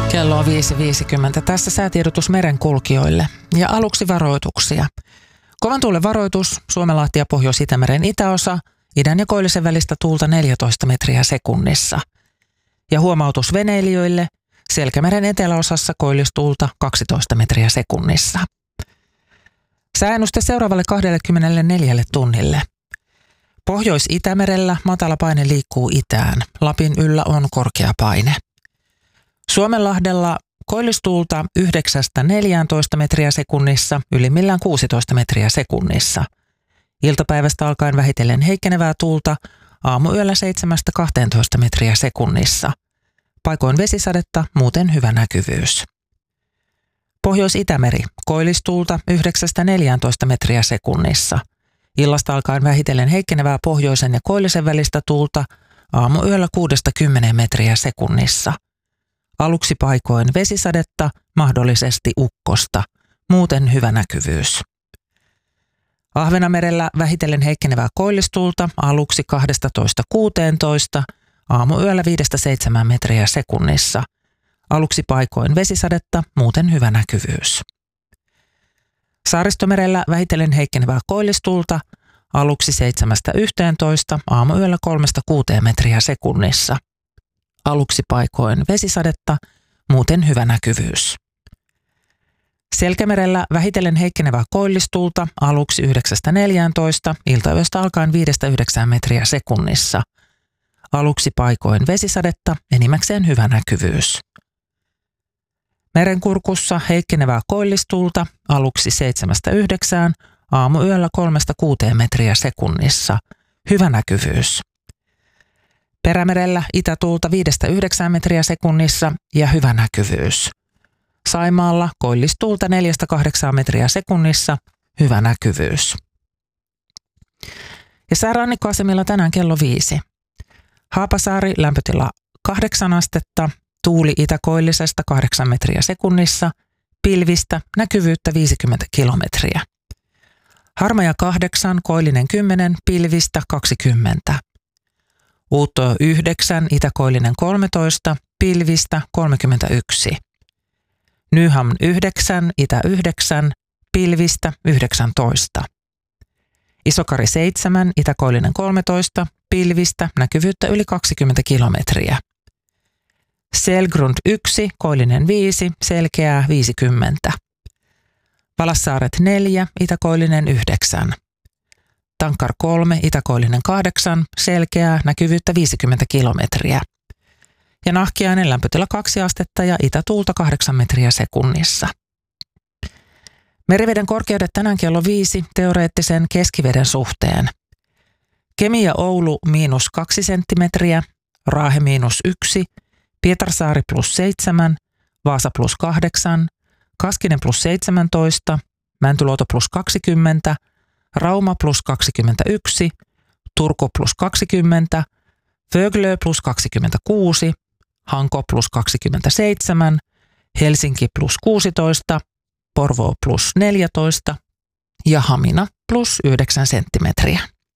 Kello on 5.50. Tässä säätiedotus merenkulkijoille. Ja aluksi varoituksia. Kovan tuulen varoitus, Suomenlahti ja Pohjois-Itämeren itäosa, idän ja koillisen välistä tuulta 14 metriä sekunnissa. Ja huomautus veneilijöille, Selkämeren eteläosassa koillistuulta 12 metriä sekunnissa. Sääennuste seuraavalle 24 tunnille. Pohjois-Itämerellä matala paine liikkuu itään. Lapin yllä on korkea paine. Suomenlahdella koillistuulta 9–14 metriä sekunnissa, ylimmillään 16 metriä sekunnissa. Iltapäivästä alkaen vähitellen heikkenevää tuulta, aamuyöllä 7–12 metriä sekunnissa. Paikoin vesisadetta, muuten hyvä näkyvyys. Pohjois-Itämeri, koillistuulta 9–14 metriä sekunnissa. Illasta alkaen vähitellen heikkenevää pohjoisen ja koillisen välistä tuulta, aamuyöllä 6–10 metriä sekunnissa. Aluksi paikoin vesisadetta, mahdollisesti ukkosta, muuten hyvä näkyvyys. Ahvenamerellä vähitellen heikkenevää koillistuulta, aluksi 12–16, aamuyöllä 5–7 metriä sekunnissa. Aluksi paikoin vesisadetta, muuten hyvä näkyvyys. Saaristomerellä vähitellen heikkenevää koillistuulta, aluksi 7–11, aamuyöllä 3–6 metriä sekunnissa. Aluksi paikoin vesisadetta, muuten hyvä näkyvyys. Selkämerellä vähitellen heikkenevää koillistuulta, aluksi 9–14, iltayöstä alkaen 5–9 metriä sekunnissa. Aluksi paikoin vesisadetta, enimmäkseen hyvä näkyvyys. Merenkurkussa heikkenevää koillistuulta, aluksi 7–9, aamuyöllä 3–6 metriä sekunnissa. Hyvä näkyvyys. Perämerellä itätuulta 5–9 metriä sekunnissa ja hyvä näkyvyys. Saimaalla koillistuulta 4–8 metriä sekunnissa, hyvä näkyvyys. Ja säärannikkoasemilla tänään kello 5. Haapasaari lämpötila 8 astetta, tuuli itäkoillisesta 8 metriä sekunnissa, pilvistä, näkyvyyttä 50 kilometriä. Harmaja 8, koillinen 10, pilvistä 20. Uuttojo 9, itäkoillinen 13, pilvistä 31. Nyhamn 9, itä 9, pilvistä 19. Isokari 7, itäkoillinen 13, pilvistä, näkyvyyttä yli 20 kilometriä. Selgrund 1, koillinen 5, selkeää 50. Valassaaret 4, itäkoillinen 9. Tankar 3, itäkoillinen 8, selkeää, näkyvyyttä 50 kilometriä. Ja Nahkiainen lämpötila 2 astetta ja itätuulta 8 metriä sekunnissa. Meriveden korkeudet tänään kello 5 teoreettisen keskiveden suhteen. Kemi ja Oulu -2 senttimetriä, Raahe -1, Pietarsaari +7, Vaasa +8, Kaskinen +17, Mäntyluoto +20, Rauma +21, Turku +20, Föglö +26, Hanko +27, Helsinki +16, Porvoo +14 ja Hamina +9 senttimetriä.